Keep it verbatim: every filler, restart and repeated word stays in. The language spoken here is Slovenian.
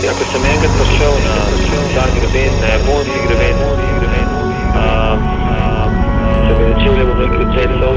Ja, ko sem enkrat prišel na ta greben, na japonski greben, um, um, se mi začeli, bom rekel, celi